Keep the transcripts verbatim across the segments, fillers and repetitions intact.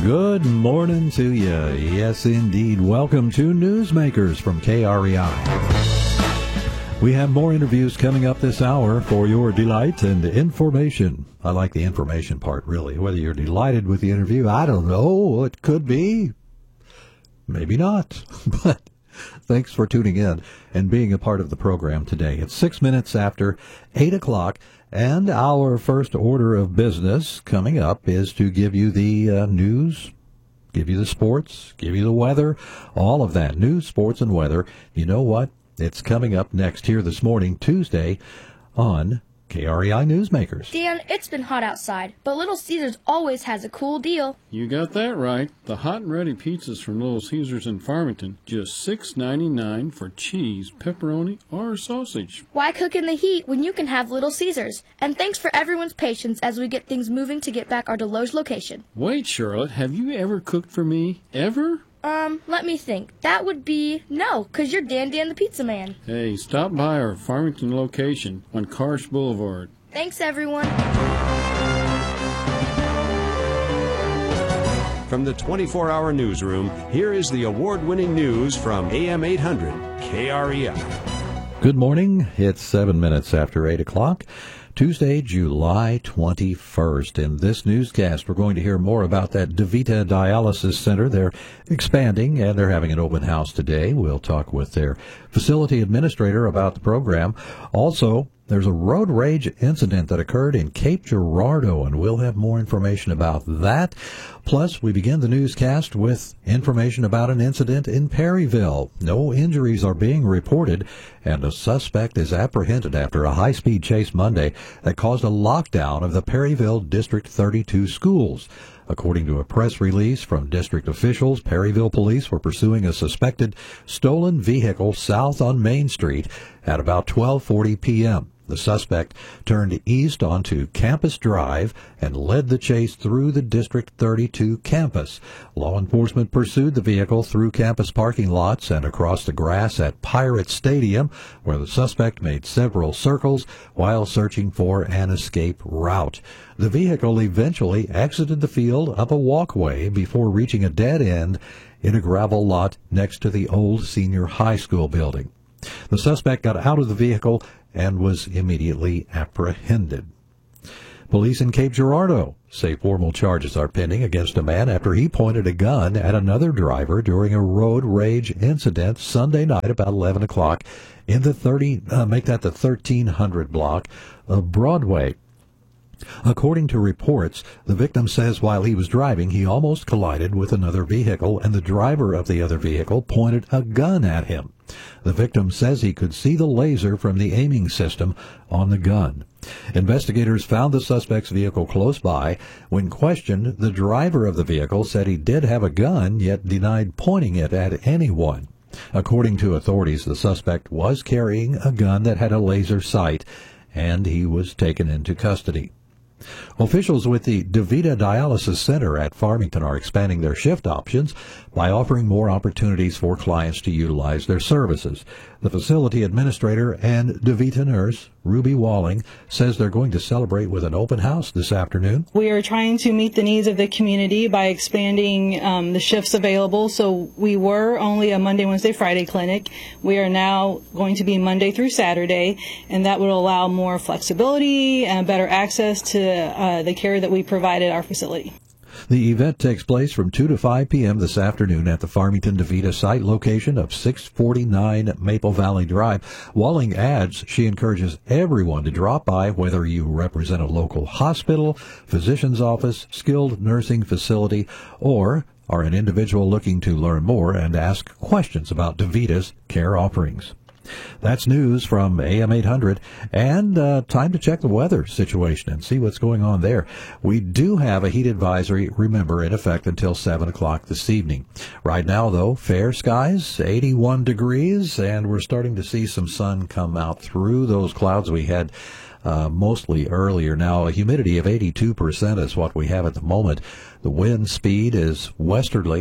Good morning to you. Yes, indeed. Welcome to Newsmakers from K R E I. We have more interviews coming up this hour for your delight and information. I like the information part, really. Whether you're delighted with the interview, I don't know. It could be. Maybe not. But thanks for tuning in and being a part of the program today. It's six minutes after eight o'clock. And our first order of business coming up is to give you the uh, news, give you the sports, give you the weather, all of that. News, sports, and weather. You know what? It's coming up next here this morning, Tuesday, on K R E I Newsmakers. Dan, it's been hot outside, but Little Caesars always has a cool deal. You got that right. The hot and ready pizzas from Little Caesars in Farmington, just six ninety-nine for cheese, pepperoni, or sausage. Why cook in the heat when you can have Little Caesars? And thanks for everyone's patience as we get things moving to get back our Deloge location. Wait, Charlotte, have you ever cooked for me? Ever? Um, let me think. That would be no, because you're Dan Dan the Pizza Man. Hey, stop by our Farmington location on Karsh Boulevard. Thanks, everyone. From the twenty-four hour newsroom, here is the award-winning news from A M eight hundred K R E I. Good morning. It's seven minutes after eight o'clock. Tuesday, July twenty-first. In this newscast, we're going to hear more about that DeVita Dialysis Center. They're expanding, and they're having an open house today. We'll talk with their facility administrator about the program. Also, there's a road rage incident that occurred in Cape Girardeau, and we'll have more information about that. Plus, we begin the newscast with information about an incident in Perryville. No injuries are being reported, and a suspect is apprehended after a high-speed chase Monday that caused a lockdown of the Perryville District thirty-two schools. According to a press release from district officials, Perryville police were pursuing a suspected stolen vehicle south on Main Street at about twelve forty p.m. The suspect turned east onto Campus Drive and led the chase through the District thirty-two campus. Law enforcement pursued the vehicle through campus parking lots and across the grass at Pirate Stadium, where the suspect made several circles while searching for an escape route. The vehicle eventually exited the field up a walkway before reaching a dead end in a gravel lot next to the old senior high school building. The suspect got out of the vehicle and was immediately apprehended. Police in Cape Girardeau say formal charges are pending against a man after he pointed a gun at another driver during a road rage incident Sunday night about eleven o'clock in the thirty, uh, make that the thirteen hundred block of Broadway. According to reports, the victim says while he was driving, he almost collided with another vehicle, and the driver of the other vehicle pointed a gun at him. The victim says he could see the laser from the aiming system on the gun. Investigators found the suspect's vehicle close by. When questioned, the driver of the vehicle said he did have a gun, yet denied pointing it at anyone. According to authorities, the suspect was carrying a gun that had a laser sight, and he was taken into custody. Officials with the DeVita Dialysis Center at Farmington are expanding their shift options by offering more opportunities for clients to utilize their services. The facility administrator and DeVita nurse, Ruby Walling, says they're going to celebrate with an open house this afternoon. We are trying to meet the needs of the community by expanding um, the shifts available. So we were only a Monday, Wednesday, Friday clinic. We are now going to be Monday through Saturday, and that will allow more flexibility and better access to uh, the care that we provide at our facility. The event takes place from two to five p.m. this afternoon at the Farmington DeVita site location of six forty-nine Maple Valley Drive. Walling adds she encourages everyone to drop by, whether you represent a local hospital, physician's office, skilled nursing facility, or are an individual looking to learn more and ask questions about DeVita's care offerings. That's news from A M eight hundred, and uh, time to check the weather situation and see what's going on there. We do have a heat advisory, remember, in effect until seven o'clock this evening. Right now, though, fair skies, eighty-one degrees, and we're starting to see some sun come out through those clouds we had uh, mostly earlier. Now, a humidity of eighty-two percent is what we have at the moment. The wind speed is westerly,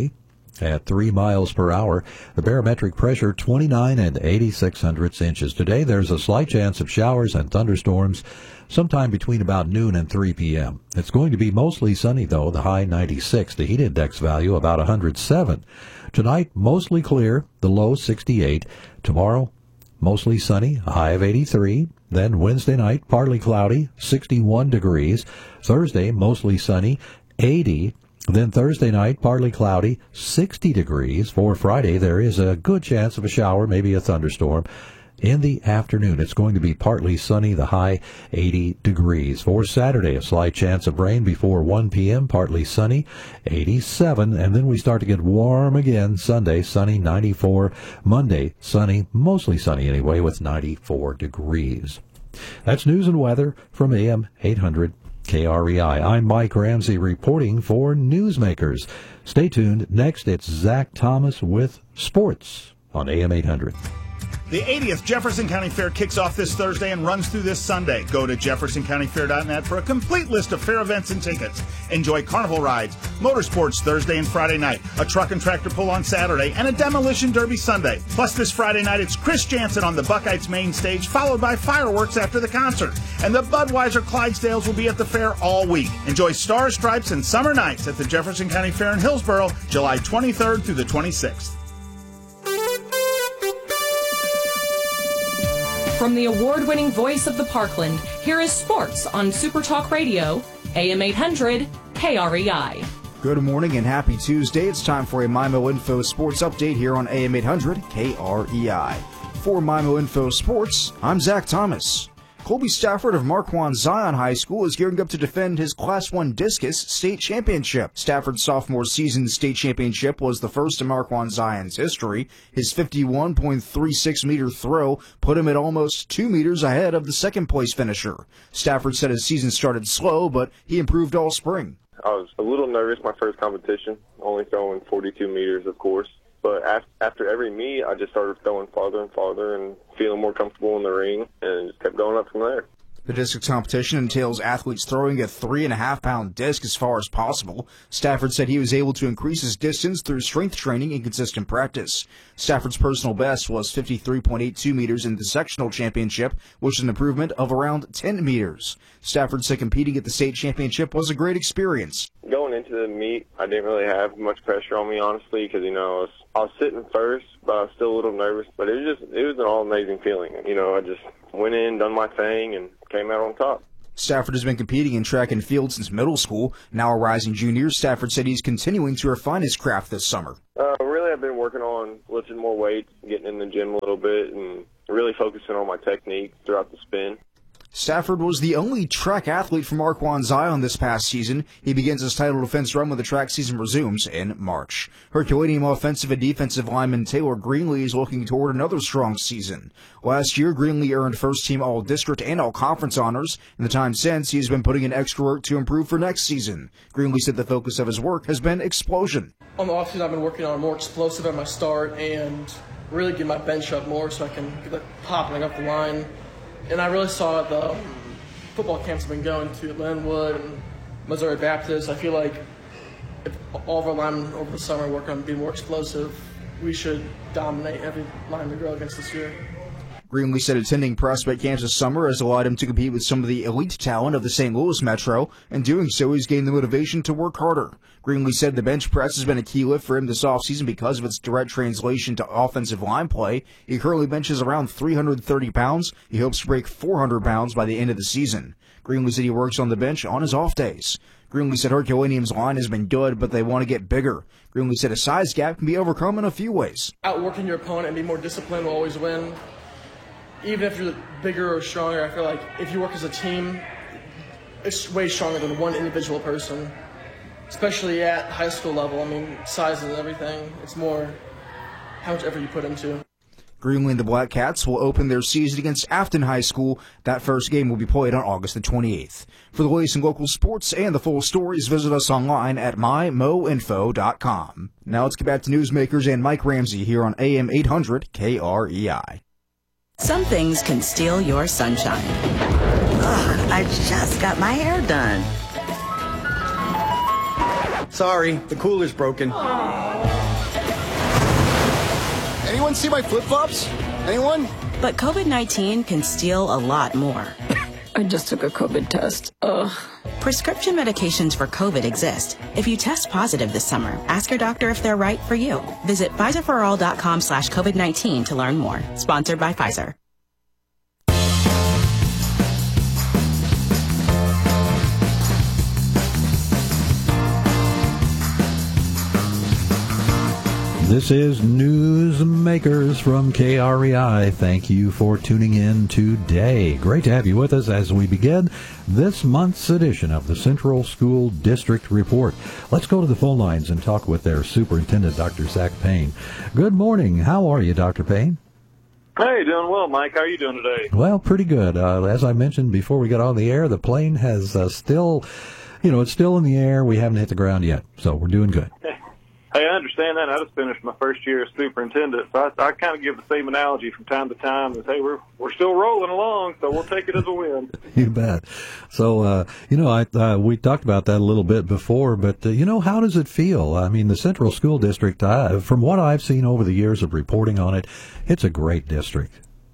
at three miles per hour. The barometric pressure twenty-nine and eighty-six hundredths inches. Today there's a slight chance of showers and thunderstorms sometime between about noon and three p.m. It's going to be mostly sunny, though, the high ninety-six, the heat index value about one hundred seven. Tonight, mostly clear, the low sixty-eight. Tomorrow, mostly sunny, a high of eighty-three. Then Wednesday night, partly cloudy, sixty-one degrees. Thursday, mostly sunny, eighty. Then Thursday night, partly cloudy, sixty degrees. For Friday, there is a good chance of a shower, maybe a thunderstorm. In the afternoon, it's going to be partly sunny, the high eighty degrees. For Saturday, a slight chance of rain before one p.m., partly sunny, eighty-seven. And then we start to get warm again. Sunday, sunny, ninety-four. Monday, sunny, mostly sunny anyway, with ninety-four degrees. That's news and weather from A M eight hundred K R E I. I'm Mike Ramsey reporting for Newsmakers. Stay tuned. Next, it's Zach Thomas with sports on A M eight hundred. The eightieth Jefferson County Fair kicks off this Thursday and runs through this Sunday. Go to jefferson county fair dot net for a complete list of fair events and tickets. Enjoy carnival rides, motorsports Thursday and Friday night, a truck and tractor pull on Saturday, and a demolition derby Sunday. Plus, this Friday night, it's Chris Jansen on the Buckeyes main stage, followed by fireworks after the concert. And the Budweiser Clydesdales will be at the fair all week. Enjoy Stars, Stripes, and Summer Nights at the Jefferson County Fair in Hillsboro, July twenty-third through the twenty-sixth. From the award-winning voice of the Parkland, here is sports on Super Talk Radio, A M eight hundred K R E I. Good morning and happy Tuesday. It's time for a MyMo Info Sports Update here on A M eight hundred K R E I. For MyMo Info Sports, I'm Zach Thomas. Colby Stafford of Marquand Zion High School is gearing up to defend his Class one Discus State Championship. Stafford's sophomore season state championship was the first in Marquand Zion's history. His fifty-one point three six meter throw put him at almost two meters ahead of the second place finisher. Stafford said his season started slow, but he improved all spring. I was a little nervous my first competition, only throwing forty-two meters, of course. But after every meet, I just started throwing farther and farther and feeling more comfortable in the ring, and just kept going up from there. The discus competition entails athletes throwing a three and a half pound disc as far as possible. Stafford said he was able to increase his distance through strength training and consistent practice. Stafford's personal best was fifty-three point eight two meters in the sectional championship, which is an improvement of around ten meters. Stafford said competing at the state championship was a great experience. Going into the meet, I didn't really have much pressure on me, honestly, because, you know, I was, I was sitting first, but I was still a little nervous. But it was just, it was an all-amazing feeling. You know, I just went in, done my thing, and came out on top. Stafford has been competing in track and field since middle school. Now a rising junior, Stafford said he's continuing to refine his craft this summer. Uh, really, I've been working on lifting more weights, getting in the gym a little bit, and really focusing on my technique throughout the spin. Stafford was the only track athlete from Marquand Zion this past season. He begins his title defense run when the track season resumes in March. Herculaneum offensive and defensive lineman Taylor Greenlee is looking toward another strong season. Last year, Greenlee earned first-team All-District and All-Conference honors. In the time since, he's been putting in extra work to improve for next season. Greenlee said the focus of his work has been explosion. On the offseason, I've been working on more explosive at my start and really get my bench up more so I can get that popping up the line. And I really saw the um, football camps I've been going to, Linwood and Missouri Baptist. I feel like if all of our linemen over the summer work on being more explosive, we should dominate every line we go against this year. Greenlee said attending prospect camps this summer has allowed him to compete with some of the elite talent of the Saint Louis Metro, and doing so he's gained the motivation to work harder. Greenlee said the bench press has been a key lift for him this offseason because of its direct translation to offensive line play. He currently benches around three hundred thirty pounds. He hopes to break four hundred pounds by the end of the season. Greenlee said he works on the bench on his off days. Greenlee said Herculaneum's line has been good, but they want to get bigger. Greenlee said a size gap can be overcome in a few ways. Outworking your opponent and be more disciplined will always win. Even if you're bigger or stronger, I feel like if you work as a team, it's way stronger than one individual person. Especially at high school level. I mean, size and everything. It's more how much effort you put into. Greenlee and the Black Cats will open their season against Afton High School. That first game will be played on August the twenty-eighth. For the latest in local sports and the full stories, visit us online at my mo info dot com. Now let's get back to Newsmakers and Mike Ramsey here on A M eight hundred K R E I. Some things can steal your sunshine. Ugh, I just got my hair done. Sorry, the cooler's broken. Aww. anyone see my flip-flops? Anyone? But COVID nineteen can steal a lot more. I just took a COVID test. Ugh. Prescription medications for COVID exist. If you test positive this summer, ask your doctor if they're right for you. Visit Pfizer for all dot com slash COVID nineteen to learn more. Sponsored by Pfizer. This is Newsmakers from K R E I. Thank you for tuning in today. Great to have you with us as we begin this month's edition of the Central School District Report. Let's go to the phone lines and talk with their superintendent, Doctor Zach Payne. Good morning. How are you, Doctor Payne? Hey, doing well, Mike. How are you doing today? Well, pretty good. Uh, as I mentioned before we got on the air, the plane has uh, still, you know, it's still in the air. We haven't hit the ground yet, so we're doing good. Hey, I understand that. I just finished my first year as superintendent, so I, I kind of give the same analogy from time to time as, hey, we're we're still rolling along, so we'll take it as a win. You bet. So, uh, you know, I uh, we talked about that a little bit before, but, uh, you know, how does it feel? I mean, the Central School District, uh, from what I've seen over the years of reporting on it, it's a great district.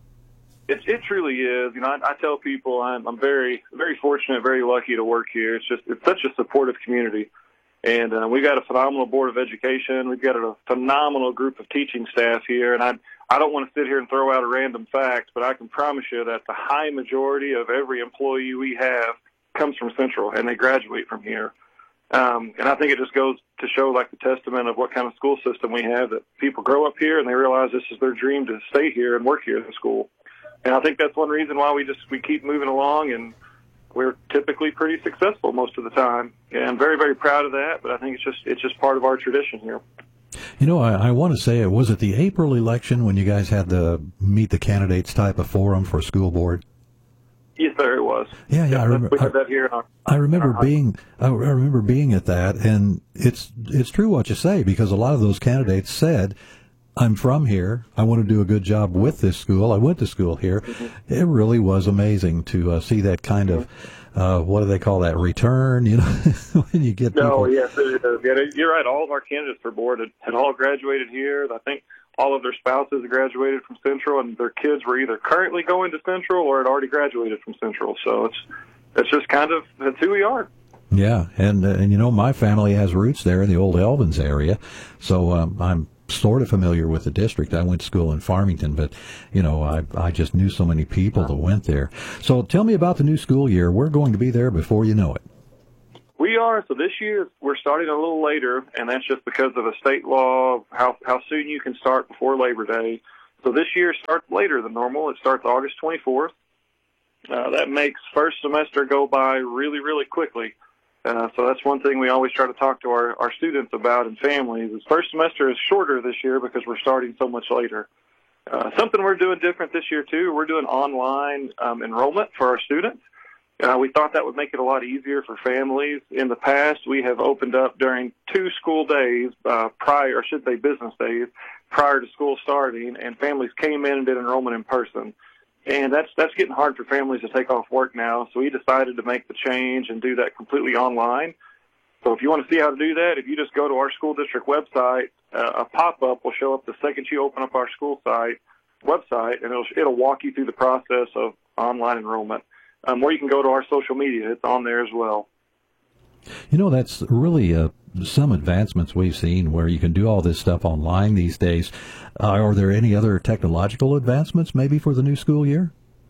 It, it truly is. You know, I, I tell people I'm, I'm very, very fortunate, very lucky to work here. It's just, it's such a supportive community. And uh, we've got a phenomenal Board of Education. We've got a phenomenal group of teaching staff here. And I I don't want to sit here and throw out a random fact, but I can promise you that the high majority of every employee we have comes from Central, and they graduate from here. Um, and I think it just goes to show, like, the testament of what kind of school system we have, that people grow up here and they realize this is their dream to stay here and work here in the school. And I think that's one reason why we just we keep moving along, and we're typically pretty successful most of the time, and I'm very, very proud of that. But I think it's just it's just part of our tradition here. You know, I, I want to say, it was it the April election when you guys had the meet the candidates type of forum for school board? Yes, sir, it was. Yeah, yeah, I remember. We had that here. In our, I remember our, being I remember being at that, and it's it's true what you say, because a lot of those candidates said, I'm from here. I want to do a good job with this school. I went to school here. Mm-hmm. It really was amazing to uh, see that kind of, uh, what do they call that, return, you know, when you get people. No, yes, it is. Yeah, you're right. All of our candidates for board had, had all graduated here. I think all of their spouses graduated from Central, and their kids were either currently going to Central or had already graduated from Central. So it's it's just kind of, that's who we are. Yeah, and, uh, and you know, my family has roots there in the old Elvins area, so um, I'm sort of familiar with the district. I went to school in Farmington, but, you know, I I just knew so many people that went there. So tell me about the new school year. We're going to be there before you know it. We are. So this year we're starting a little later, and that's just because of a state law, how how soon you can start before Labor Day. So this year starts later than normal. It starts August twenty-fourth. Uh, that makes first semester go by really, really quickly. Uh, so that's one thing we always try to talk to our, our students about and families. Is first semester is shorter this year because we're starting so much later. Uh, something we're doing different this year, too, we're doing online um, enrollment for our students. Uh, we thought that would make it a lot easier for families. In the past, we have opened up during two school days uh, prior, or should say business days, prior to school starting, and families came in and did enrollment in person. And that's that's getting hard for families to take off work now, so we decided to make the change and do that completely online. So if you want to see how to do that, if you just go to our school district website, uh, a pop-up will show up the second you open up our school site website, and it'll it'll walk you through the process of online enrollment. Um, or you can go to our social media; it's on there as well. You know, that's really uh, some advancements we've seen where you can do all this stuff online these days. Uh, are there any other technological advancements maybe for the new school year?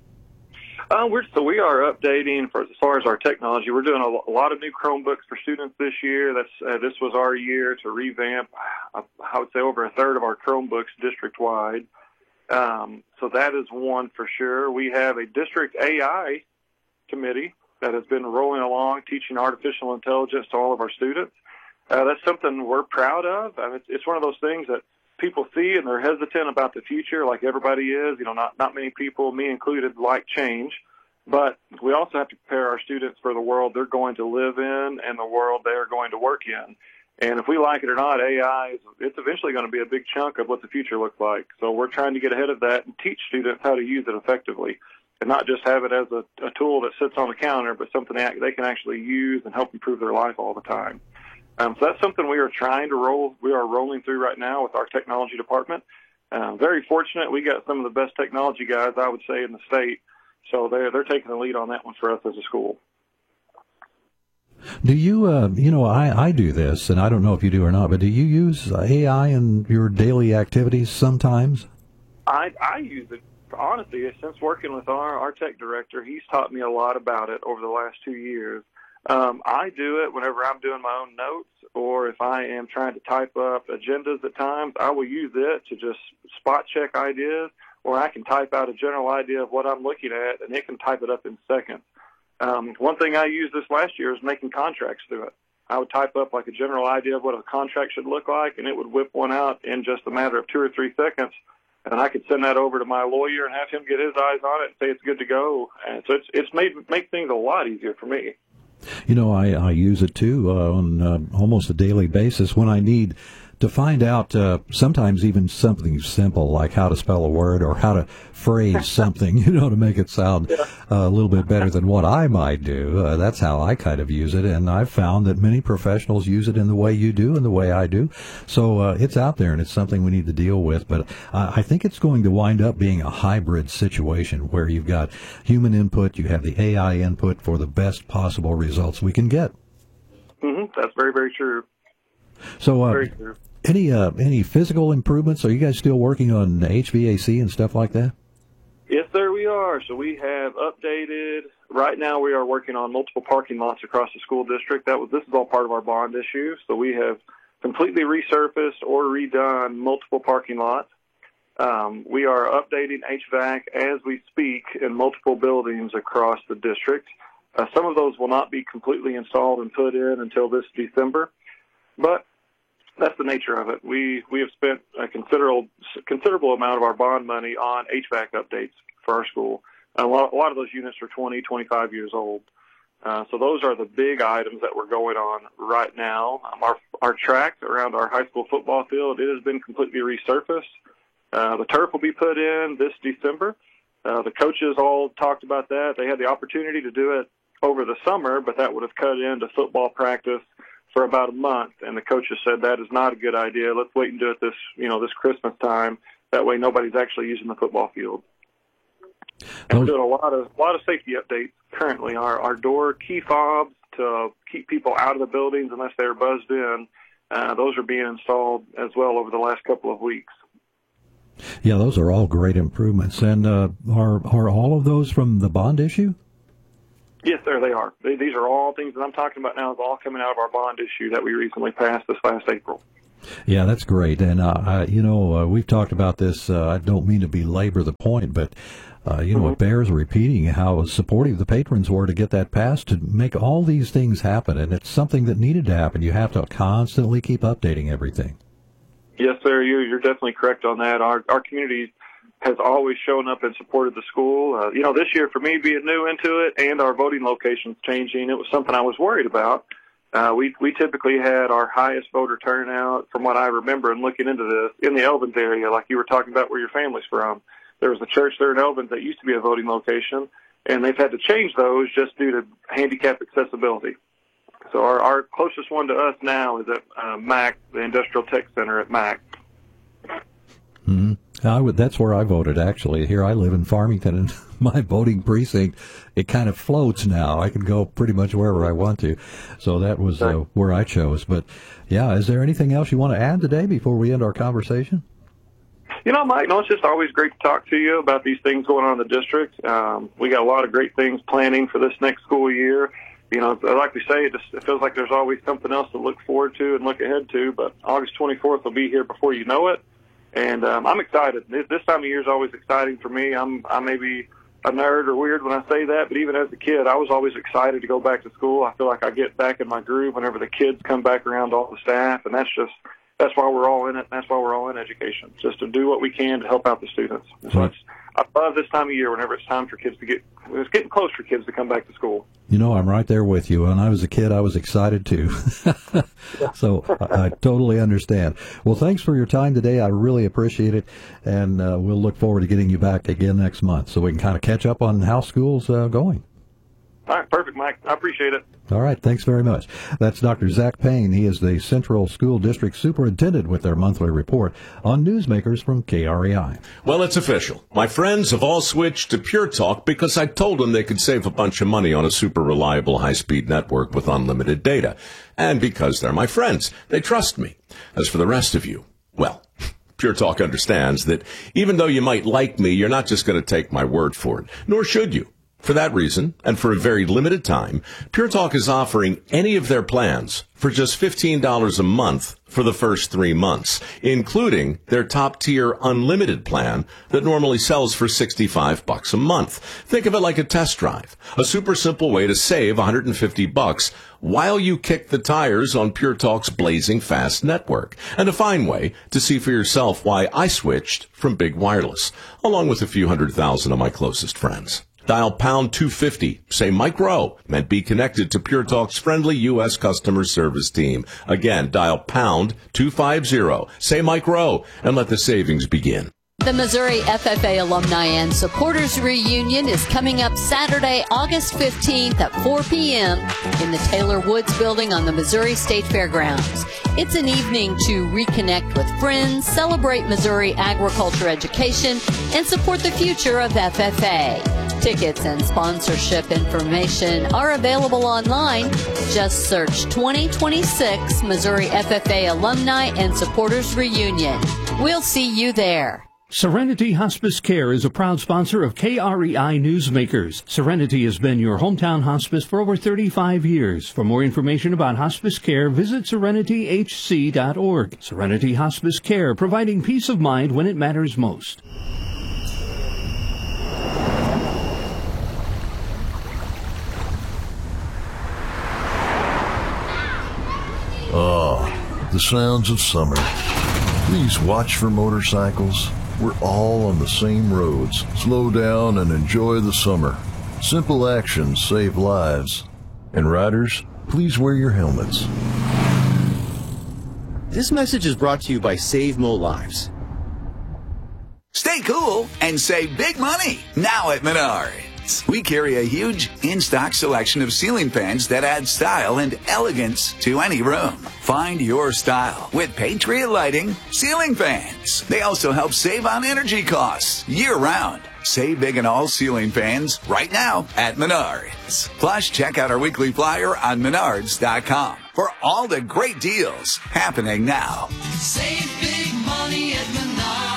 Uh, we're, so we are updating for as far as our technology. We're doing a, a lot of new Chromebooks for students this year. That's uh, this was our year to revamp, uh, I would say, over a third of our Chromebooks district-wide. Um, so that is one for sure. We have a district A I committee that has been rolling along, teaching artificial intelligence to all of our students. Uh, that's something we're proud of. I mean, it's, it's one of those things that people see and they're hesitant about the future, like everybody is. You know, not, not many people, me included, like change. But we also have to prepare our students for the world they're going to live in and the world they're going to work in. And if we like it or not, A I, is, it's eventually going to be a big chunk of what the future looks like. So we're trying to get ahead of that and teach students how to use it effectively, and not just have it as a, a tool that sits on the counter, but something that they can actually use and help improve their life all the time. Um, so that's something we are trying to roll. We are rolling through right now with our technology department. uh, very fortunate. We got some of the best technology guys, I would say, in the state. So they're, they're taking the lead on that one for us as a school. Do you, uh, you know, I, I do this, and I don't know if you do or not, but do you use A I in your daily activities sometimes? I, I use it, honestly, since working with our, our tech director. He's taught me a lot about it over the last two years. Um, I do it whenever I'm doing my own notes, or if I am trying to type up agendas at times, I will use it to just spot check ideas, or I can type out a general idea of what I'm looking at, and it can type it up in seconds. Um, one thing I used this last year is making contracts through it. I would type up like a general idea of what a contract should look like, and it would whip one out in just a matter of two or three seconds. And I could send that over to my lawyer and have him get his eyes on it and say it's good to go. And so it's it's made make things a lot easier for me. You know, I, I use it too uh, on uh, almost a daily basis when I need to find out uh, sometimes even something simple like how to spell a word or how to phrase something, you know, to make it sound uh, a little bit better than what I might do. Uh, that's how I kind of use it, and I've found that many professionals use it in the way you do and the way I do. So uh, it's out there, and it's something we need to deal with. But uh, I think it's going to wind up being a hybrid situation where you've got human input, you have the A I input for the best possible results we can get. Mm-hmm. That's very, very true. So, uh, very true. Any uh, any physical improvements? Are you guys still working on H V A C and stuff like that? Yes, sir, we are. So we have updated. Right now, we are working on multiple parking lots across the school district. That was this is all part of our bond issue. So we have completely resurfaced or redone multiple parking lots. Um, we are updating H V A C as we speak in multiple buildings across the district. Uh, some of those will not be completely installed and put in until this December, but that's the nature of it. We we have spent a considerable considerable amount of our bond money on H V A C updates for our school. A lot, a lot of those units are twenty, twenty-five years old. Uh, so those are the big items that we're going on right now. Um, our our track around our high school football field, it has been completely resurfaced. Uh, the turf will be put in this December. Uh, the coaches all talked about that. They had the opportunity to do it over the summer, but that would have cut into football practice for about a month, and the coaches said that is not a good idea. Let's wait and do it this, you know, this Christmas time. That way, nobody's actually using the football field. And we're doing a lot of a lot of safety updates currently. Our our door key fobs to keep people out of the buildings unless they're buzzed in. Uh, those are being installed as well over the last couple of weeks. Yeah, those are all great improvements. And uh, are are all of those from the bond issue? Yes, sir, they are. They, these are all things that I'm talking about now is all coming out of our bond issue that we recently passed this last April. Yeah, that's great. And, uh, I, you know, uh, we've talked about this. Uh, I don't mean to belabor the point, but, uh, you know, mm-hmm. It bears repeating how supportive the patrons were to get that passed to make all these things happen. And it's something that needed to happen. You have to constantly keep updating everything. Yes, sir, you, you're definitely correct on that. Our, our community has always shown up and supported the school. Uh, you know, this year for me being new into it and our voting locations changing, it was something I was worried about. Uh, we we typically had our highest voter turnout, from what I remember and looking into this, in the Elvins area, like you were talking about where your family's from. There was a church there in Elvins that used to be a voting location, and they've had to change those just due to handicap accessibility. So our, our closest one to us now is at uh, M A C, the Industrial Tech Center at M A C. Mm-hmm. I would, that's where I voted, actually. Here I live in Farmington, and my voting precinct, it kind of floats now. I can go pretty much wherever I want to. So that was uh, where I chose. But, yeah, is there anything else you want to add today before we end our conversation? You know, Mike, no, it's just always great to talk to you about these things going on in the district. Um, we got a lot of great things planning for this next school year. You know, like we say, it just it feels like there's always something else to look forward to and look ahead to. But August twenty-fourth will be here before you know it. And um, I'm excited. This, this time of year is always exciting for me. I'm I may be a nerd or weird when I say that, but even as a kid, I was always excited to go back to school. I feel like I get back in my groove whenever the kids come back around, all the staff, and that's just that's why we're all in it. That's why we're all in education, just to do what we can to help out the students. And so it's, I love this time of year whenever it's time for kids to get, it's getting close for kids to come back to school. You know, I'm right there with you. When I was a kid, I was excited too. So I, I totally understand. Well, thanks for your time today. I really appreciate it. And uh, we'll look forward to getting you back again next month so we can kind of catch up on how school's uh, going. All right, perfect, Mike. I appreciate it. All right, thanks very much. That's Doctor Zach Payne. He is the Central School District Superintendent with their monthly report on Newsmakers from K R E I. Well, it's official. My friends have all switched to Pure Talk because I told them they could save a bunch of money on a super reliable high-speed network with unlimited data. And because they're my friends, they trust me. As for the rest of you, well, Pure Talk understands that even though you might like me, you're not just going to take my word for it, nor should you. For that reason, and for a very limited time, Pure Talk is offering any of their plans for just fifteen dollars a month for the first three months, including their top-tier unlimited plan that normally sells for sixty-five bucks a month. Think of it like a test drive, a super simple way to save one hundred fifty bucks while you kick the tires on Pure Talk's blazing fast network, and a fine way to see for yourself why I switched from Big Wireless, along with a few hundred thousand of my closest friends. Dial pound two fifty, say Mike Rowe, and be connected to Pure Talk's friendly U S customer service team. Again, dial pound two fifty, say Mike Rowe, and let the savings begin. The Missouri F F A Alumni and Supporters Reunion is coming up Saturday, August fifteenth at four p.m. in the Taylor Woods Building on the Missouri State Fairgrounds. It's an evening to reconnect with friends, celebrate Missouri agriculture education, and support the future of F F A. Tickets and sponsorship information are available online. Just search twenty twenty-six Missouri F F A Alumni and Supporters Reunion. We'll see you there. Serenity Hospice Care is a proud sponsor of K R E I Newsmakers. Serenity has been your hometown hospice for over thirty-five years. For more information about hospice care, visit serenity h c dot org. Serenity Hospice Care, providing peace of mind when it matters most. Ah, the sounds of summer. Please watch for motorcycles. We're all on the same roads. Slow down and enjoy the summer. Simple actions save lives. And riders, please wear your helmets. This message is brought to you by Save Mo Lives. Stay cool and save big money now at Menards. We carry a huge in-stock selection of ceiling fans that add style and elegance to any room. Find your style with Patriot Lighting ceiling fans. They also help save on energy costs year-round. Save big on all ceiling fans right now at Menards. Plus, check out our weekly flyer on menards dot com for all the great deals happening now. Save big money at Menards.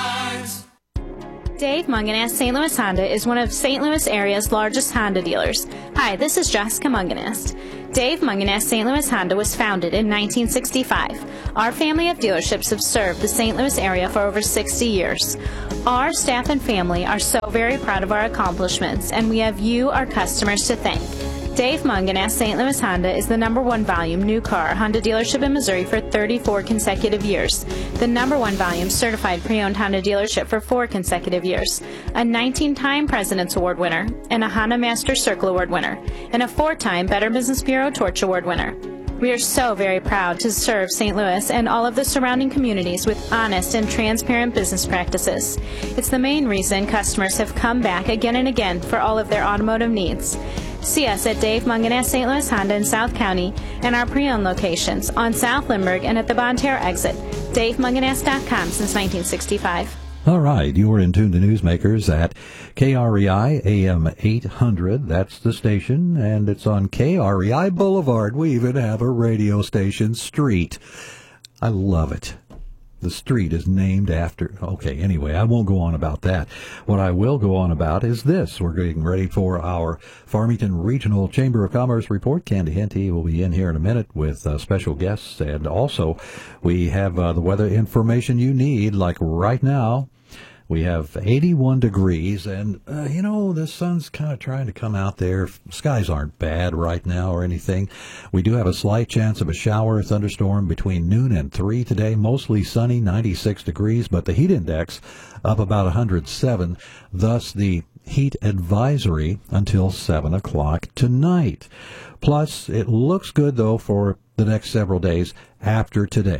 Dave Munganast Saint Louis Honda is one of Saint Louis area's largest Honda dealers. Hi, this is Jessica Munganast. Dave Munganast Saint Louis Honda was founded in nineteen sixty-five. Our family of dealerships have served the Saint Louis area for over sixty years. Our staff and family are so very proud of our accomplishments, and we have you, our customers, to thank. Dave Munganast Saint Louis Honda is the number one volume new car Honda dealership in Missouri for thirty-four consecutive years, the number one volume certified pre-owned Honda dealership for four consecutive years, a nineteen-time President's Award winner, and a Honda Master Circle Award winner, and a four-time Better Business Bureau Torch Award winner. We are so very proud to serve Saint Louis and all of the surrounding communities with honest and transparent business practices. It's the main reason customers have come back again and again for all of their automotive needs. See us at Dave Munganast Saint Louis Honda in South County and our pre-owned locations on South Lindbergh and at the Bonne Terre exit. Dave Munganast dot com since nineteen sixty-five. All right, you are in tune to Newsmakers at K R E I A M eight hundred. That's the station, and it's on K R E I Boulevard. We even have a radio station street. I love it. The street is named after... Okay, anyway, I won't go on about that. What I will go on about is this. We're getting ready for our Farmington Regional Chamber of Commerce report. Candy Henty will be in here in a minute with uh, special guests. And also, we have uh, the weather information you need, like right now. We have eighty-one degrees, and, uh, you know, the sun's kind of trying to come out there. Skies aren't bad right now or anything. We do have a slight chance of a shower or thunderstorm between noon and three today. Mostly sunny, ninety-six degrees, but the heat index up about one hundred seven. Thus, the heat advisory until seven o'clock tonight. Plus, it looks good, though, for the next several days after today.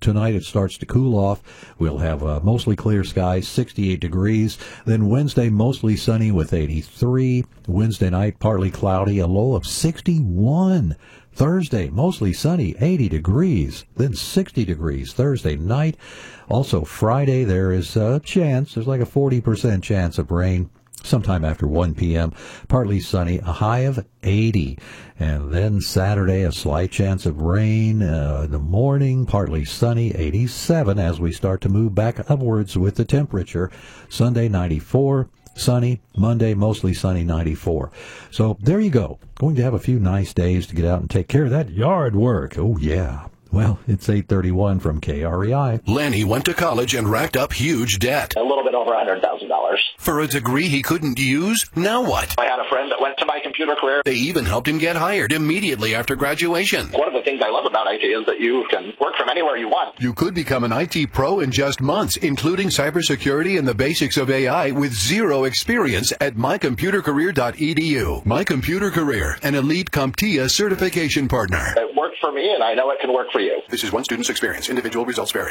tonight it starts to cool off. We'll have uh, mostly clear skies, sixty-eight degrees. Then Wednesday, mostly sunny with eighty-three. Wednesday night, partly cloudy, a low of sixty-one. Thursday, mostly sunny, eighty degrees. Then sixty degrees Thursday night. Also Friday, there is a chance, there's like a forty percent chance of rain sometime after one p.m. Partly sunny, a high of eighty. And then Saturday, a slight chance of rain uh, in the morning, partly sunny, eighty-seven as we start to move back upwards with the temperature. Sunday, ninety-four. Sunny. Monday, mostly sunny, ninety-four. So there you go. Going to have a few nice days to get out and take care of that yard work. Oh, yeah. Well, it's eight thirty-one from K R E I. Lenny went to college and racked up huge debt. A little bit over one hundred thousand dollars. For a degree he couldn't use? Now what? I had a friend that went to My Computer Career. They even helped him get hired immediately after graduation. One of the things I love about I T is that you can work from anywhere you want. You could become an I T pro in just months, including cybersecurity and the basics of A I with zero experience at my computer career dot e d u. My Computer Career, an elite CompTIA certification partner. It worked for me, and I know it can work for you. This is one student's experience. Individual results vary.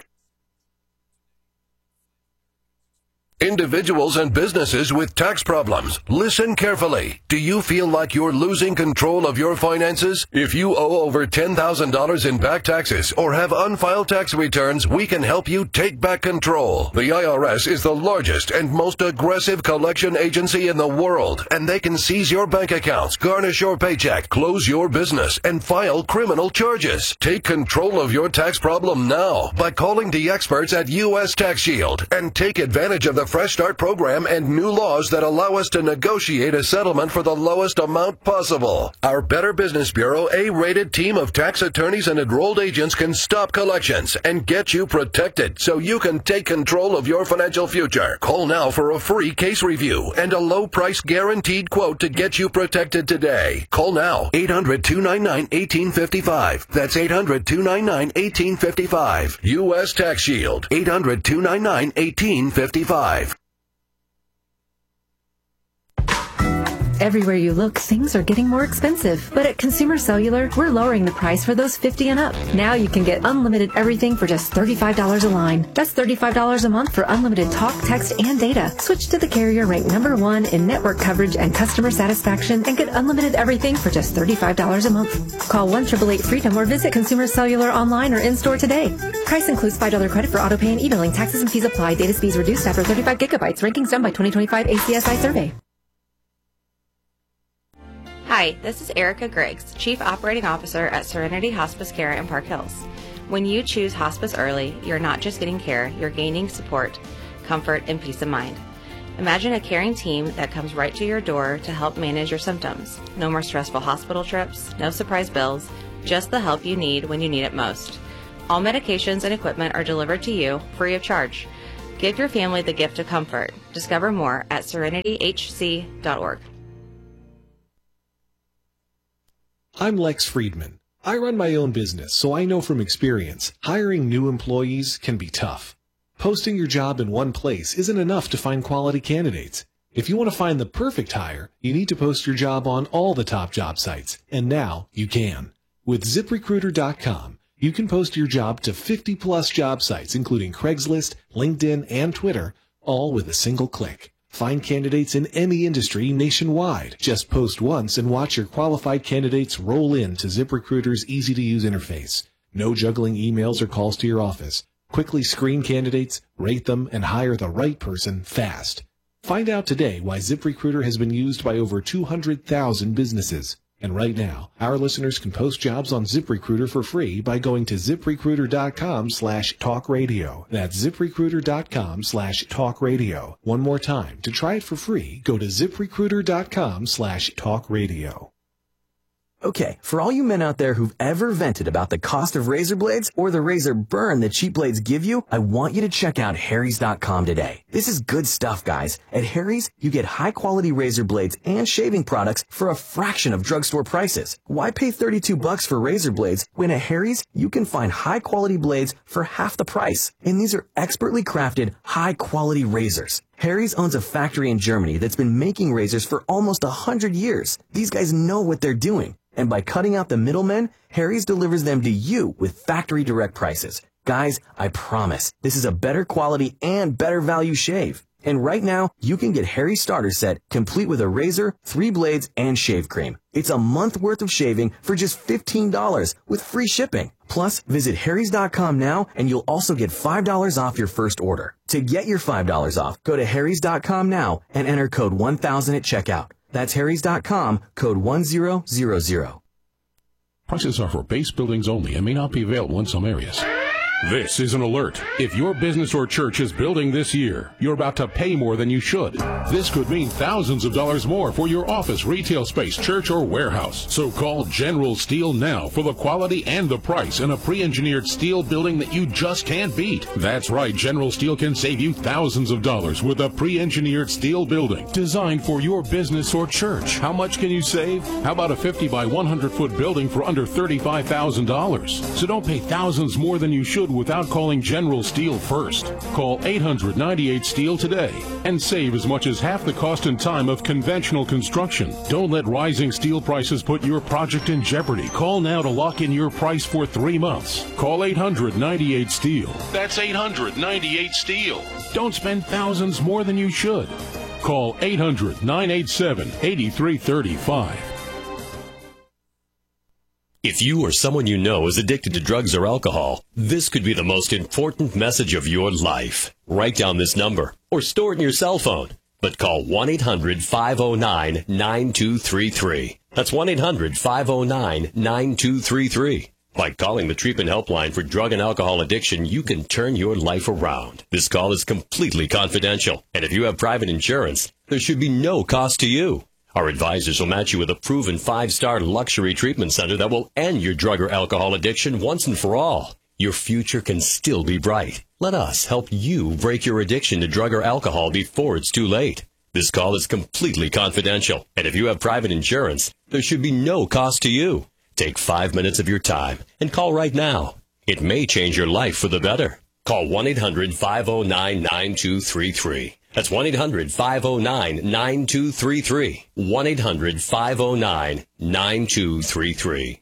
Individuals and businesses with tax problems, listen carefully. Do you feel like you're losing control of your finances? If you owe over ten thousand dollars in back taxes or have unfiled tax returns, we can help you take back control. The I R S is the largest and most aggressive collection agency in the world, and they can seize your bank accounts, garnish your paycheck, close your business, and file criminal charges. Take control of your tax problem now by calling the experts at U S Tax Shield and take advantage of the Fresh Start program and new laws that allow us to negotiate a settlement for the lowest amount possible. Our Better Business Bureau A-rated team of tax attorneys and enrolled agents can stop collections and get you protected so you can take control of your financial future. Call now for a free case review and a low price guaranteed quote to get you protected today. Call now, eight hundred, two nine nine, one eight five five. That's eight hundred, two nine nine, one eight five five. U S Tax Shield, eight hundred, two nine nine, one eight five five. Everywhere you look, things are getting more expensive. But at Consumer Cellular, we're lowering the price for those fifty and up. Now you can get unlimited everything for just thirty-five dollars a line. That's thirty-five dollars a month for unlimited talk, text, and data. Switch to the carrier ranked number one in network coverage and customer satisfaction and get unlimited everything for just thirty-five dollars a month. Call one eight eight eight freedom or visit Consumer Cellular online or in-store today. Price includes five dollars credit for auto pay and e-billing. Taxes and fees apply. Data speeds reduced after thirty-five gigabytes. Rankings done by twenty twenty-five A C S I survey. Hi, this is Erica Griggs, Chief Operating Officer at Serenity Hospice Care in Park Hills. When you choose hospice early, you're not just getting care, you're gaining support, comfort, and peace of mind. Imagine a caring team that comes right to your door to help manage your symptoms. No more stressful hospital trips, no surprise bills, just the help you need when you need it most. All medications and equipment are delivered to you free of charge. Give your family the gift of comfort. Discover more at serenity h c dot org. I'm Lex Friedman. I run my own business, so I know from experience, hiring new employees can be tough. Posting your job in one place isn't enough to find quality candidates. If you want to find the perfect hire, you need to post your job on all the top job sites, and now you can. With zip recruiter dot com, you can post your job to fifty plus job sites, including Craigslist, LinkedIn, and Twitter, all with a single click. Find candidates in any industry nationwide. Just post once and watch your qualified candidates roll in to ZipRecruiter's easy-to-use interface. No juggling emails or calls to your office. Quickly screen candidates, rate them, and hire the right person fast. Find out today why ZipRecruiter has been used by over two hundred thousand businesses. And right now, our listeners can post jobs on ZipRecruiter for free by going to zip recruiter dot com slash talk radio. That's zip recruiter dot com slash talk radio. One more time, to try it for free, go to zip recruiter dot com slash talk radio. Okay, for all you men out there who've ever vented about the cost of razor blades or the razor burn that cheap blades give you, I want you to check out Harry's dot com today. This is good stuff, guys. At Harry's, you get high-quality razor blades and shaving products for a fraction of drugstore prices. Why pay thirty-two bucks for razor blades when at Harry's, you can find high-quality blades for half the price? And these are expertly crafted, high-quality razors. Harry's owns a factory in Germany that's been making razors for almost a hundred years. These guys know what they're doing. And by cutting out the middlemen, Harry's delivers them to you with factory direct prices. Guys, I promise, this is a better quality and better value shave. And right now, you can get Harry's Starter Set complete with a razor, three blades, and shave cream. It's a month worth of shaving for just fifteen dollars with free shipping. Plus, visit harrys dot com now and you'll also get five dollars off your first order. To get your five dollars off, go to harrys dot com now and enter code one thousand at checkout. That's harrys dot com, code one thousand. Prices are for base buildings only and may not be available in some areas. This is an alert. If your business or church is building this year, you're about to pay more than you should. This could mean thousands of dollars more for your office, retail space, church, or warehouse. So call General Steel now for the quality and the price in a pre-engineered steel building that you just can't beat. That's right, General Steel can save you thousands of dollars with a pre-engineered steel building designed for your business or church. How much can you save? How about a fifty by one hundred foot building for under thirty-five thousand dollars? So don't pay thousands more than you should without calling General Steel first. Call eight hundred ninety-eight steel today and save as much as half the cost and time of conventional construction. Don't let rising steel prices put your project in jeopardy. Call now to lock in your price for three months. Call eight hundred ninety-eight steel. That's eight hundred ninety-eight steel. Don't spend thousands more than you should. Call eight hundred nine eight seven eight three three five. If you or someone you know is addicted to drugs or alcohol, this could be the most important message of your life. Write down this number or store it in your cell phone. But call one eight hundred five oh nine nine two three three. That's one eight hundred five oh nine nine two three three. By calling the treatment helpline for drug and alcohol addiction, you can turn your life around. This call is completely confidential, and if you have private insurance, there should be no cost to you. Our advisors will match you with a proven five-star luxury treatment center that will end your drug or alcohol addiction once and for all. Your future can still be bright. Let us help you break your addiction to drug or alcohol before it's too late. This call is completely confidential, and if you have private insurance, there should be no cost to you. Take five minutes of your time and call right now. It may change your life for the better. Call one eight hundred five oh nine nine two three three. That's one eight hundred five oh nine nine two three three. one eight hundred five oh nine nine two three three.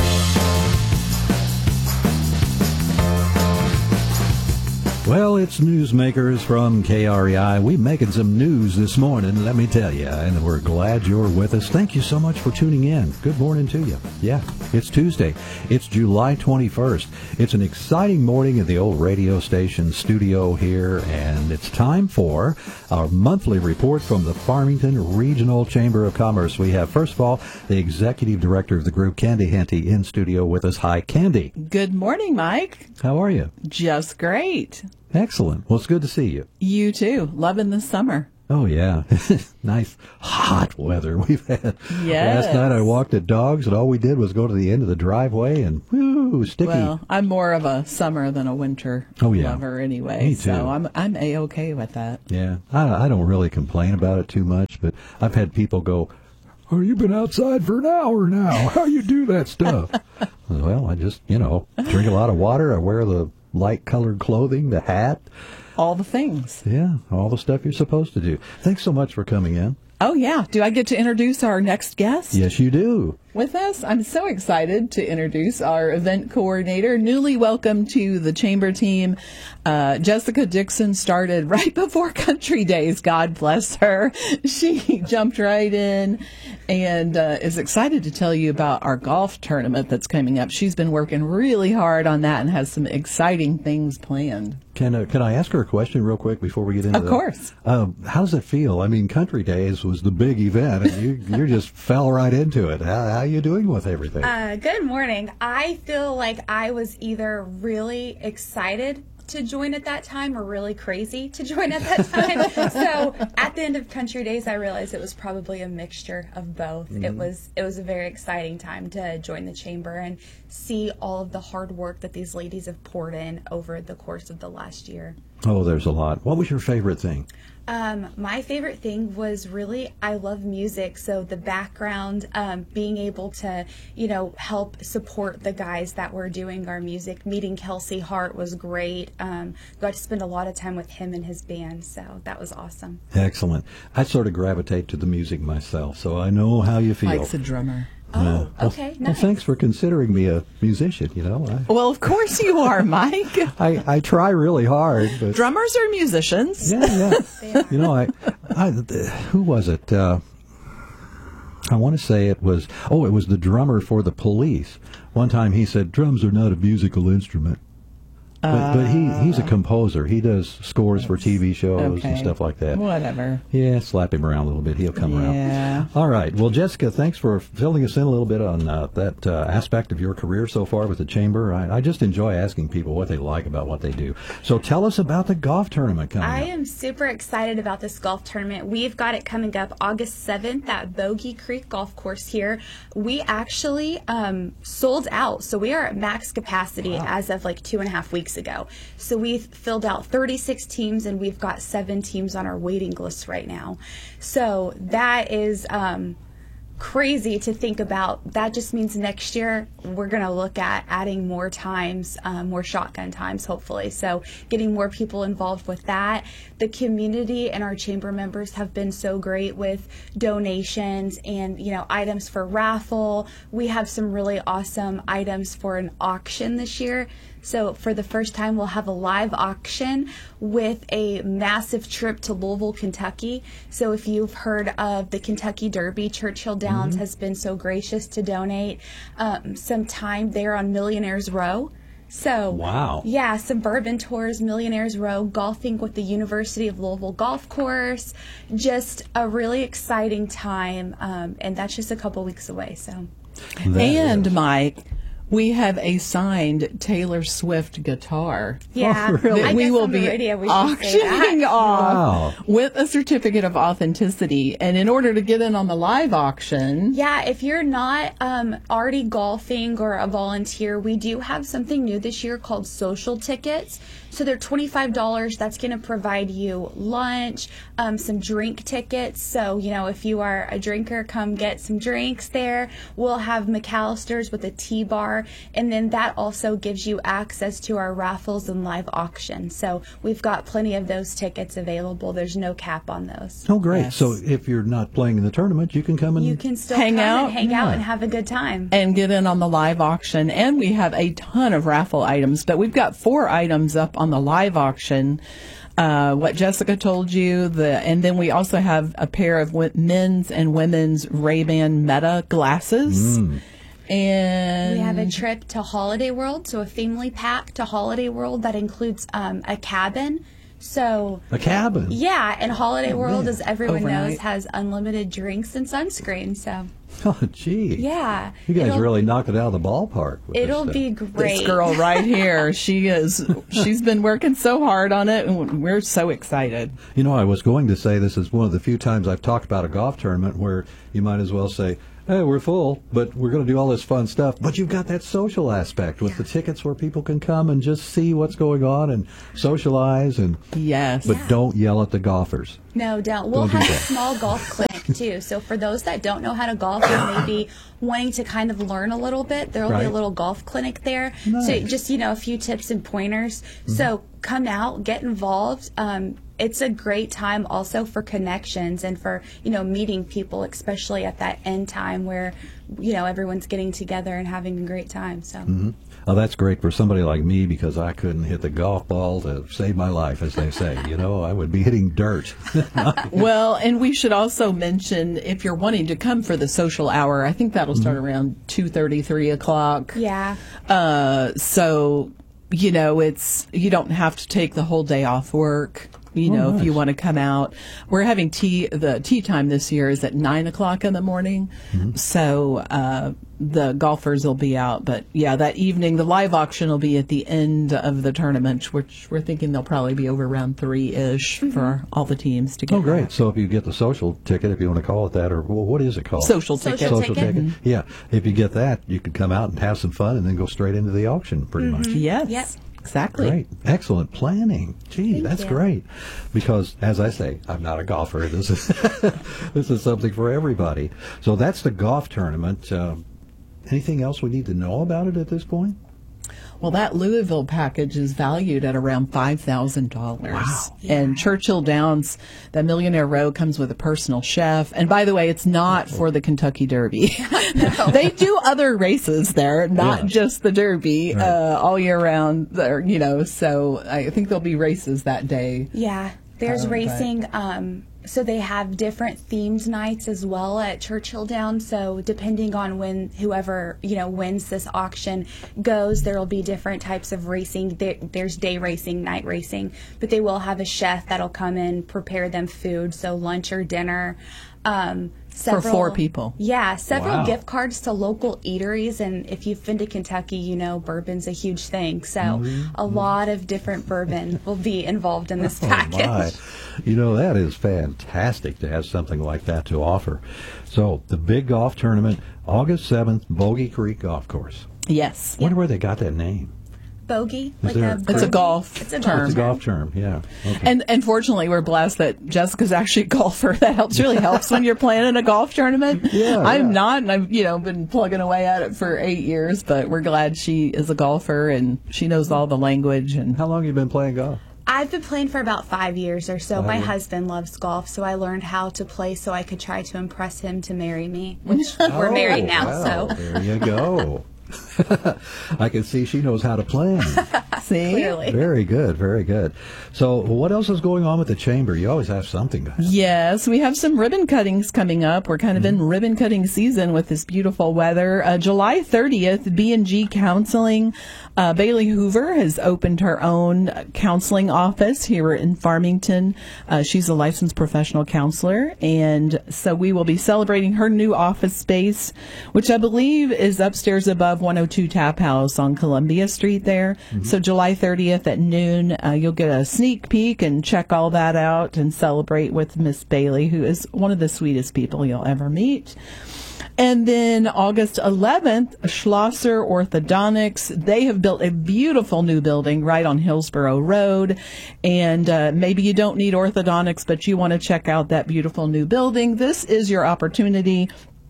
Well, it's Newsmakers from K R E I. We're making some news this morning, let me tell you, and we're glad you're with us. Thank you so much for tuning in. Good morning to you. Yeah, it's Tuesday. It's July twenty-first. It's an exciting morning in the old radio station studio here, and it's time for our monthly report from the Farmington Regional Chamber of Commerce. We have, first of all, the executive director of the group, Candy Henty, in studio with us. Hi, Candy. Good morning, Mike. How are you? Just great. Excellent. Well, it's good to see you. You too. Loving the summer. Oh, yeah. Nice hot weather we've had. Yes. Last night I walked the dogs, and all we did was go to the end of the driveway, and whoo, sticky. Well, I'm more of a summer than a winter oh, yeah. lover anyway. Me too. So I'm I'm A-okay with that. Yeah. I, I don't really complain about it too much, but I've had people go, oh, you've been outside for an hour now. How you do that stuff? Well, I just, you know, drink a lot of water. I wear the light-colored clothing, the hat. All the things. Yeah, all the stuff you're supposed to do. Thanks so much for coming in. Oh, yeah. Do I get to introduce our next guest? Yes, you do. With us, I'm so excited to introduce our event coordinator, newly welcome to the Chamber team. Uh, Jessica Dixon started right before Country Days. God bless her. She jumped right in and uh, is excited to tell you about our golf tournament that's coming up. She's been working really hard on that and has some exciting things planned. Can uh, can I ask her a question real quick before we get into that? Of course. Uh, how does it feel? I mean, Country Days was the big event, and you you just fell right into it. How, how are you doing with everything? Uh, good morning. I feel like I was either really excited to join at that time or really crazy to join at that time. So at the end of Country Days, I realized it was probably a mixture of both. Mm-hmm. It was it was a very exciting time to join the chamber and see all of the hard work that these ladies have poured in over the course of the last year. Oh, there's a lot. What was your favorite thing? Um, my favorite thing was really, I love music, so the background, um, being able to, you know, help support the guys that were doing our music. Meeting Kelsey Hart was great. Um, got to spend a lot of time with him and his band, so that was awesome. Excellent. I sort of gravitate to the music myself, so I know how you feel. Mike's a drummer. Oh, well, okay, well, nice. thanks for considering me a musician, you know. I, Well, of course you are, Mike. I, I try really hard, but Drummers are musicians. yeah, yeah. You know, I, I, who was it? Uh, I want to say it was, oh, it was the drummer for the Police. One time he said, drums are not a musical instrument. But, but he, he's a composer. He does scores for T V shows Okay. and stuff like that. Whatever. Yeah, slap him around a little bit. He'll come Yeah. around. All right. Well, Jessica, thanks for filling us in a little bit on uh, that uh, aspect of your career so far with the Chamber. I, I just enjoy asking people what they like about what they do. So tell us about the golf tournament coming I up. am super excited about this golf tournament. We've got it coming up August seventh at Bogey Creek Golf Course here. We actually um, sold out, so we are at max capacity as of like two and a half weeks ago. So we've filled out thirty-six teams, and we've got seven teams on our waiting list right now. So that is um, crazy to think about. That just means next year we're going to look at adding more times, um, more shotgun times, hopefully. So getting more people involved with that. The community and our chamber members have been so great with donations and, you know, items for raffle. We have some really awesome items for an auction this year. So for the first time, we'll have a live auction with a massive trip to Louisville, Kentucky. So if you've heard of the Kentucky Derby, Churchill Downs Mhm. has been so gracious to donate um, some time there on Millionaires Row. So Wow. yeah, suburban tours, Millionaires Row, golfing with the University of Louisville Golf Course, just a really exciting time, um, and that's just a couple weeks away. So, And Mike, we have a signed Taylor Swift guitar. Yeah. that I we guess will on the be radio we should say auctioning that. off Wow. with a certificate of authenticity. And in order to get in on the live auction, yeah, if you're not um, already golfing or a volunteer, we do have something new this year called social tickets. So they're twenty-five dollars. That's going to provide you lunch, um, some drink tickets. So, you know, if you are a drinker, come get some drinks there. We'll have McAllister's with a tea bar. And then that also gives you access to our raffles and live auction. So we've got plenty of those tickets available. There's no cap on those. Oh, great. So if you're not playing in the tournament, you can come and You can still Hang come out? and hang out Yeah. and have a good time. and get in on the live auction. And we have a ton of raffle items, but we've got four items up on the live auction. Uh, what Jessica told you, the and then we also have a pair of w- men's and women's Ray-Ban Meta glasses. Mm. And We have a trip to Holiday World, so a family pack to Holiday World that includes um, a cabin. So A cabin? yeah, and Holiday Oh, World, man. as everyone Overnight. knows, has unlimited drinks and sunscreen. So Oh, gee. yeah, You guys it'll- really knocked it out of the ballpark. with this It'll stuff. be great. This girl right here, she is. She's been working so hard on it, and we're so excited. You know, I was going to say this is one of the few times I've talked about a golf tournament where you might as well say, hey, we're full, but we're going to do all this fun stuff. But you've got that social aspect with the tickets where people can come and just see what's going on and socialize. And yes, but don't yell at the golfers. No, don't. We'll Don't do have a that. small golf clinic too. So for those that don't know how to golf and maybe wanting to kind of learn a little bit, there will be a Right. little golf clinic there. So Nice. just, you know, a few tips and pointers. Mm-hmm. So come out, get involved. Um, it's a great time also for connections and for, you know, meeting people, especially at that end time where, you know, everyone's getting together and having a great time. So. hmm Oh, that's great for somebody like me because I couldn't hit the golf ball to save my life, as they say. You know, I would be hitting dirt. Well, and we should also mention if you're wanting to come for the social hour, I think that'll start around two thirty, three o'clock. Yeah. Uh, so, you know, it's you don't have to take the whole day off work. You Oh, know, if you nice. want to come out, we're having tea. The tea time this year is at nine o'clock in the morning, so uh, the golfers will be out. But yeah, that evening the live auction will be at the end of the tournament, which we're thinking they'll probably be over around three ish for all the teams to get. Oh, great. So if you get the social ticket, if you want to call it that, or well, what is it called? Social ticket. Social Social ticket. ticket. Yeah. If you get that, you could come out and have some fun and then go straight into the auction pretty much. Yes. Yep. Exactly. Great. Excellent planning. Gee, Thank that's you. great. Because, as I say, I'm not a golfer. This is this is something for everybody. So that's the golf tournament. Uh, anything else we need to know about it at this point? Well, that Louisville package is valued at around five thousand dollars. Wow. And Churchill Downs, the Millionaire Row, comes with a personal chef. And by the way, it's not for the Kentucky Derby. No. They do other races there, not yeah. just the Derby, right. uh, all year round. There, you know, so I think there'll be races that day. Yeah, there's um, racing. But, um, So they have different themed nights as well at Churchill Downs. So depending on when whoever, you know, wins this auction goes, there will be different types of racing. There, there's day racing, night racing, but they will have a chef that'll come in, prepare them food, so lunch or dinner. Um, several, For four people. Yeah, several Wow. gift cards to local eateries. And if you've been to Kentucky, you know bourbon's a huge thing. So Mm-hmm. a lot of different bourbon will be involved in this Oh, package. my. You know, that is fantastic to have something like that to offer. So, the big golf tournament, August seventh, Bogey Creek Golf Course. Yes. Wonder where they got that name. Bogey? Is there- It's a bogey? golf It's a term. It's a golf term, yeah. Okay. And and fortunately, we're blessed that Jessica's actually a golfer. That helps really helps when you're planning a golf tournament. Yeah, I'm yeah. not, and I've you know been plugging away at it for eight years. But we're glad she is a golfer and she knows all the language. And how long have you been playing golf? I've been playing for about five years or so. Five My years. husband loves golf, so I learned how to play so I could try to impress him to marry me, which we're married now. Oh, So well, there you go. I can see she knows how to play. See? Clearly. Very good, very good. So, what else is going on with the chamber? You always have something. Yes, we have some ribbon cuttings coming up. We're kind of in ribbon cutting season with this beautiful weather. Uh, July thirtieth, B and G Counseling. Uh, Bailey Hoover has opened her own counseling office here in Farmington. Uh, she's a licensed professional counselor, and so we will be celebrating her new office space, which I believe is upstairs above one oh two Tap House on Columbia Street there. Mm-hmm. So July thirtieth at noon, uh, you'll get a sneak peek and check all that out and celebrate with Miss Bailey, who is one of the sweetest people you'll ever meet. And then August eleventh, Schlosser Orthodontics. They have built a beautiful new building right on Hillsborough Road. And uh, maybe you don't need orthodontics, but you want to check out that beautiful new building. This is your opportunity.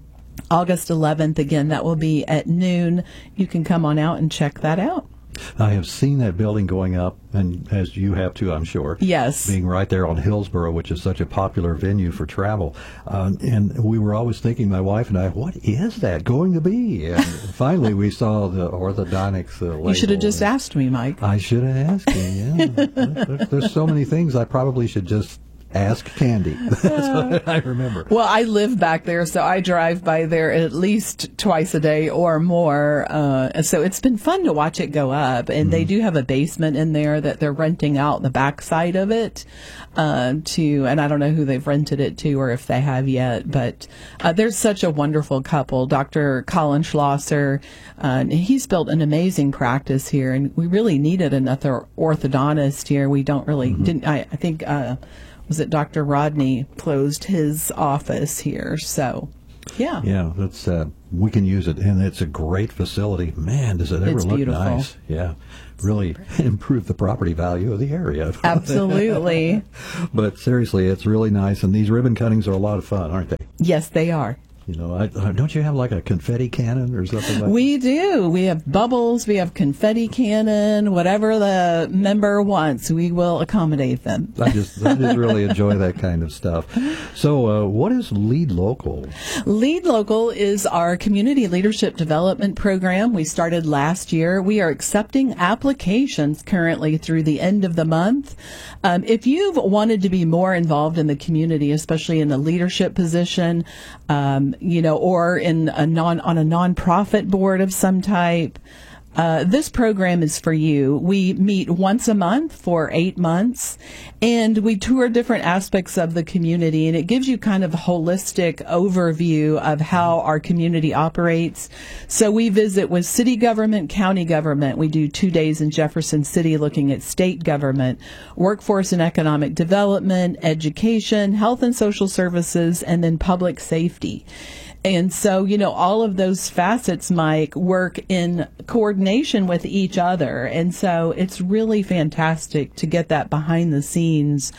August eleventh, again, that will be at noon. You can come on out and check that out. I have seen that building going up, and as you have too, I'm sure. Yes. Being right there on Hillsborough, which is such a popular venue for travel. Um, and we were always thinking, my wife and I, what is that going to be? And finally, we saw the orthodontics uh, label. You should have just asked me, Mike. I should have asked you, yeah. there's, there's so many things I probably should just ask Candy. That's what I remember. Well, I live back there, so I drive by there at least twice a day or more. Uh, so it's been fun to watch it go up. And mm-hmm. they do have a basement in there that they're renting out the backside of it uh, to, and I don't know who they've rented it to or if they have yet, but uh, there's such a wonderful couple. Doctor Colin Schlosser, uh, he's built an amazing practice here, and we really needed another orthodontist here. We don't really, mm-hmm. didn't, I, I think, uh, was it Doctor Rodney closed his office here. So, yeah. Yeah, that's uh, we can use it, and it's a great facility. Man, does it ever It's look beautiful. nice. Yeah, really improve the property value of the area. Absolutely. But seriously, it's really nice, and these ribbon cuttings are a lot of fun, aren't they? Yes, they are. You know, I, uh, don't you have like a confetti cannon or something like We do. We have bubbles. We have confetti cannon. Whatever the member wants, we will accommodate them. I just, I just really enjoy that kind of stuff. So, uh, what is Lead Local? Lead Local is our community leadership development program. We started last year. We are accepting applications currently through the end of the month. Um, if you've wanted to be more involved in the community, especially in a leadership position, um, you know, or in a non on a nonprofit board of some type, Uh, this program is for you. We meet once a month for eight months, and we tour different aspects of the community, and it gives you kind of a holistic overview of how our community operates. So we visit with city government, county government. We do two days in Jefferson City looking at state government, workforce and economic development, education, health and social services, and then public safety. And so, you know, all of those facets, Mike, work in coordination with each other. And so it's really fantastic to get that behind the scenes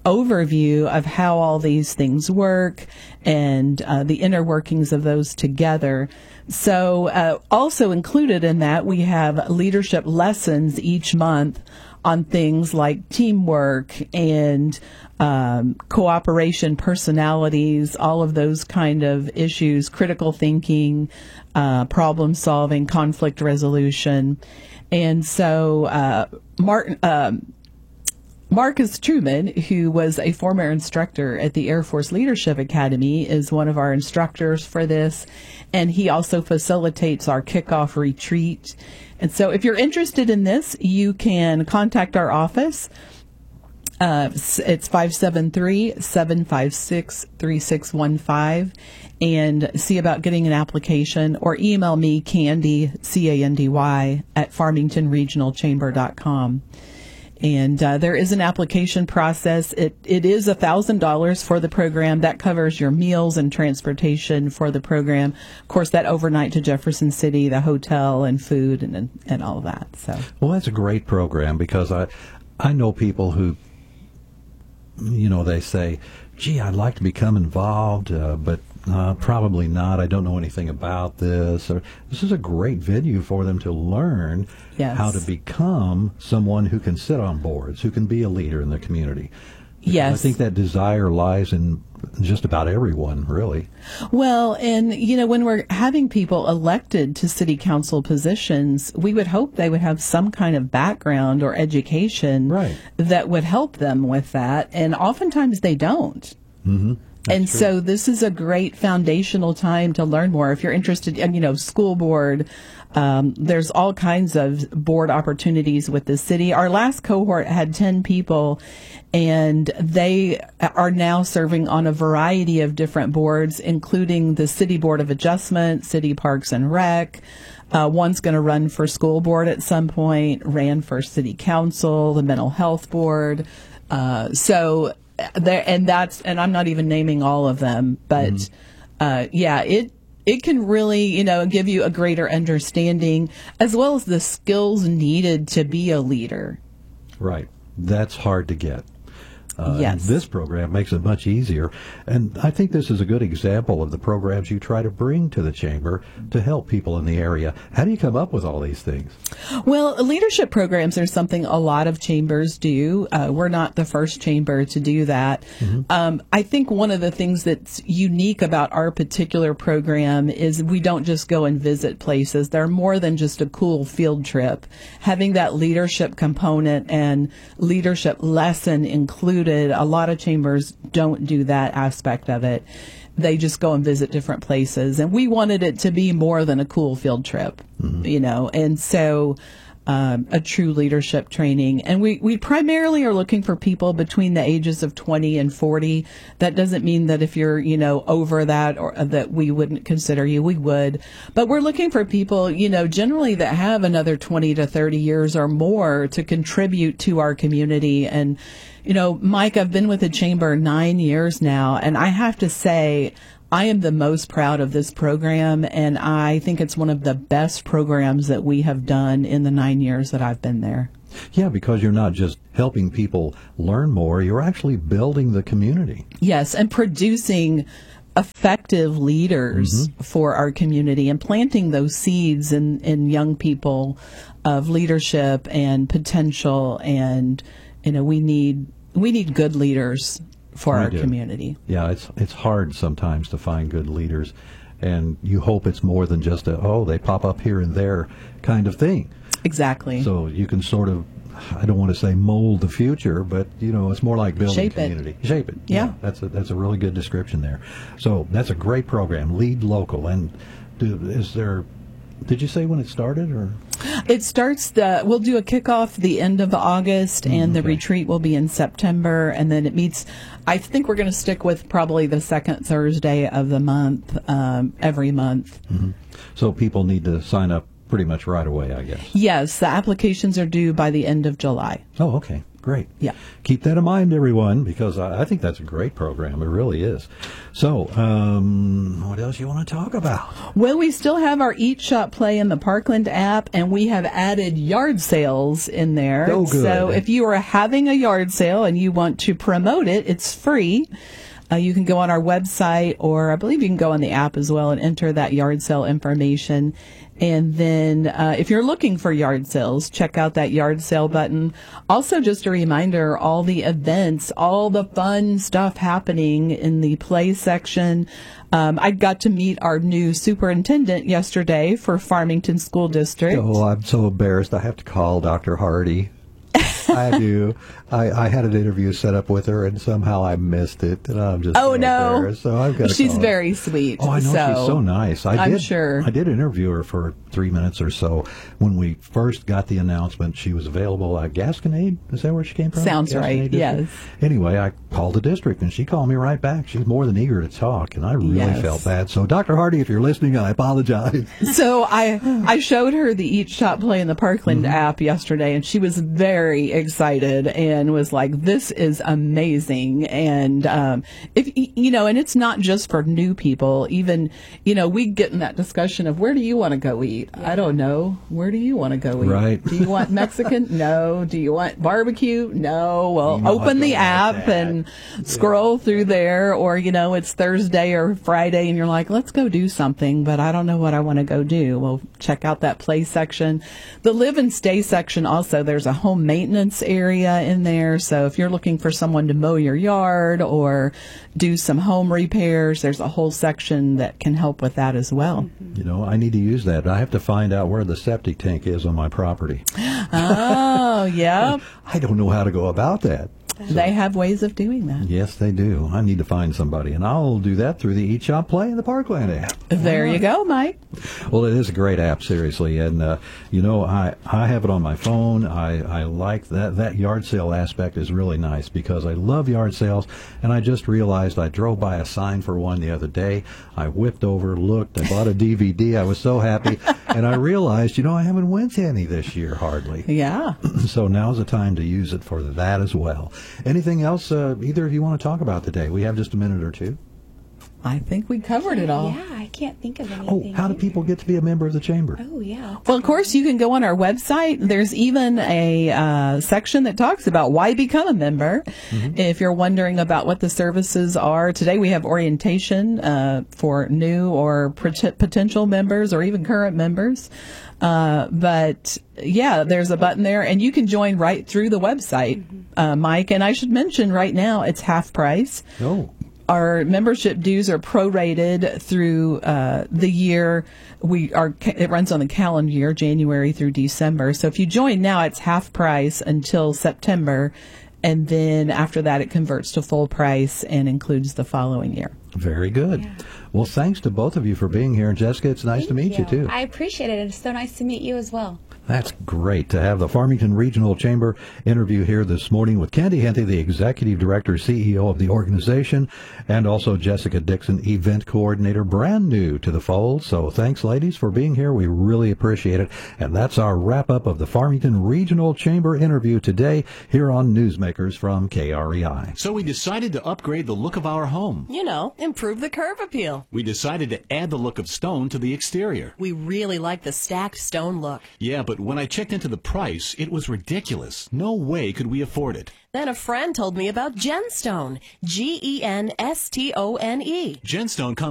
overview of how all these things work and uh, the inner workings of those together. So uh, also included in that, we have leadership lessons each month on things like teamwork and um, cooperation, personalities, all of those kind of issues, critical thinking, uh, problem solving, conflict resolution. And so uh, Martin... Um, Marcus Truman, who was a former instructor at the Air Force Leadership Academy, is one of our instructors for this, and he also facilitates our kickoff retreat. And so if you're interested in this, you can contact our office. Uh, it's five seven three, seven five six, three six one five, and see about getting an application, or email me, Candy, C A N D Y, at farmington regional chamber dot com. And uh, there is an application process. It It is one thousand dollars for the program. That covers your meals and transportation for the program. Of course, that overnight to Jefferson City, the hotel and food and and all of that. So, well, that's a great program, because I, I know people who, you know, they say, gee, I'd like to become involved, uh, but uh, probably not. I don't know anything about this. Or, this is a great venue for them to learn yes. how to become someone who can sit on boards, who can be a leader in the community. Yes. I think that desire lies in just about everyone, really. Well, and, you know, when we're having people elected to city council positions, we would hope they would have some kind of background or education right. that would help them with that. And oftentimes they don't. Mm-hmm. That's and true. so this is a great foundational time to learn more. If you're interested in, you know, school board, um, there's all kinds of board opportunities with the city. Our last cohort had ten people, and they are now serving on a variety of different boards, including the City Board of Adjustment, City Parks and Rec. Uh, one's going to run for school board at some point, ran for city council, the mental health board. Uh, so there, and that's, and I'm not even naming all of them, but mm-hmm. uh, yeah, it it can really, you know, give you a greater understanding as well as the skills needed to be a leader. Right. That's hard to get. Uh, yes. And this program makes it much easier. And I think this is a good example of the programs you try to bring to the chamber to help people in the area. How do you come up with all these things? Well, leadership programs are something a lot of chambers do. Uh, we're not the first chamber to do that. Mm-hmm. Um, I think one of the things that's unique about our particular program is we don't just go and visit places. They're more than just a cool field trip. Having that leadership component and leadership lesson included, a lot of chambers don't do that aspect of it. They just go and visit different places. And we wanted it to be more than a cool field trip, mm-hmm. you know, and so um, a true leadership training. And we, we primarily are looking for people between the ages of twenty and forty. That doesn't mean that if you're, you know, over that or that we wouldn't consider you. We would. But we're looking for people, you know, generally that have another twenty to thirty years or more to contribute to our community. And you know, Mike, I've been with the chamber nine years now, and I have to say I am the most proud of this program, and I think it's one of the best programs that we have done in the nine years that I've been there. Yeah, because you're not just helping people learn more, you're actually building the community. Yes, and producing effective leaders mm-hmm. for our community and planting those seeds in, in young people of leadership and potential. And you know, we need we need good leaders for I our do. community. Yeah, it's it's hard sometimes to find good leaders, and you hope it's more than just a, oh, they pop up here and there kind of thing. Exactly. So you can sort of, I don't want to say mold the future, but you know, it's more like building Shape community. It. Shape it. Yeah. yeah. That's a that's a really good description there. So that's a great program, Lead Local. And do, is there? Did you say when it started, or? It starts the, we'll do a kickoff the end of August, mm, and the okay. retreat will be in September, and then it meets, I think we're going to stick with probably the second Thursday of the month, um, every month. Mm-hmm. So people need to sign up pretty much right away, I guess. Yes, the applications are due by the end of July. Oh, okay. Great. Yeah. Keep that in mind, everyone, because I, I think that's a great program. It really is. So, um, what else you want to talk about? Well, we still have our Eat Shop Play in the Parkland app, and we have added yard sales in there. Oh, good. So if you are having a yard sale and you want to promote it, it's free. Uh, you can go on our website, or I believe you can go on the app as well and enter that yard sale information. And then uh, if you're looking for yard sales, check out that yard sale button. Also, just a reminder, all the events, all the fun stuff happening in the play section. Um, I got to meet our new superintendent yesterday for Farmington School District. Oh, I'm so embarrassed. I have to call Doctor Hardy. I do. I, I had an interview set up with her, and somehow I missed it, and I'm just oh so no. embarrassed. So I've got to She's call her. very sweet. Oh, I know, so she's so nice. I I'm did, sure. I did interview her for three minutes or so when we first got the announcement she was available at Gasconade. Is that where she came from? Sounds right. District? Yes. Anyway, I called the district, and she called me right back. She's more than eager to talk, and I really Yes. felt bad. So, Doctor Hardy, if you're listening, I apologize. So I I showed her the Eat Shop Play in the Parkland Mm-hmm. app yesterday, and she was very excited and was like, "This is amazing!" And um, if you know, and it's not just for new people. Even you know, we get in that discussion of where do you want to go eat? I don't know. Where do you want to go eat? Right. Do you want Mexican? No. Do you want barbecue? No. Well, You know open I the don't like app that. and scroll through there, or you know, it's Thursday or Friday, and you're like, let's go do something, but I don't know what I want to go do. Well, check out that play section. The live and stay section also, there's a home maintenance area in there. So if you're looking for someone to mow your yard or do some home repairs, there's a whole section that can help with that as well. You know, I need to use that. I have to find out where the septic tank is on my property. Oh, yeah. I don't know how to go about that. They have ways of doing that. Yes, they do. I need to find somebody, and I'll do that through the Eat Shop Play in the Parkland app. There you go, Mike. Well, it is a great app, seriously, and uh, you know, I, I have it on my phone. I, I like that that yard sale aspect is really nice because I love yard sales, and I just realized I drove by a sign for one the other day. I whipped over, looked, I bought a D V D. I was so happy, and I realized, you know, I haven't went to any this year hardly. Yeah. So now's the time to use it for that as well. Anything else uh, either of you want to talk about today? We have just a minute or two. I think we covered it all. Yeah, I can't think of Oh, anything. how do people get to be a member of the chamber? Oh, yeah. Well, of course, you can go on our website. There's even a uh, section that talks about why become a member. Mm-hmm. If you're wondering about what the services are, today we have orientation uh, for new or pot- potential members or even current members. Uh, but yeah, there's a button there, and you can join right through the website, uh, Mike. And I should mention right now it's half price. Oh. Our membership dues are prorated through uh, the year. We are it runs on the calendar year, January through December. So if you join now, it's half price until September, and then after that, it converts to full price and includes the following year. Very good. Yeah. Well, thanks to both of you for being here. And Jessica, it's nice to meet you, too. I appreciate it. It's so nice to meet you as well. That's great to have the Farmington Regional Chamber interview here this morning with Candy Henty, the Executive Director, C E O of the organization, and also Jessica Dixon, Event Coordinator, brand new to the fold. So thanks, ladies, for being here. We really appreciate it. And that's our wrap-up of the Farmington Regional Chamber interview today here on Newsmakers from K R E I. So we decided to upgrade the look of our home. You know, improve the curve appeal. We decided to add the look of stone to the exterior. We really like the stacked stone look. Yeah, but when I checked into the price, it was ridiculous. No way could we afford it. Then a friend told me about Genstone. G E N S T O N E. Genstone comes